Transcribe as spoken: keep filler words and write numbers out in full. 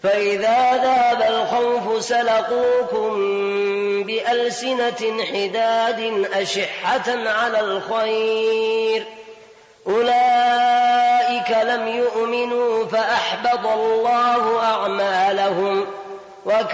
فإذا ذهب الخوف سلقوكم بألسنة حداد أشحة على الخير أولئك لم يؤمنوا فأحبط الله أعمالهم